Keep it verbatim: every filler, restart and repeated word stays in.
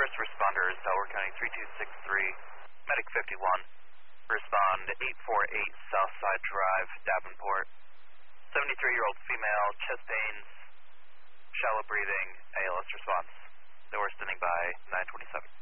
first responders, Delaware County three two six three, Medic fifty-one. Respond eight four eight Southside Drive, Davenport. seventy-three-year-old female, chest pains, shallow breathing, A L S response. They were standing by nine twenty-seven.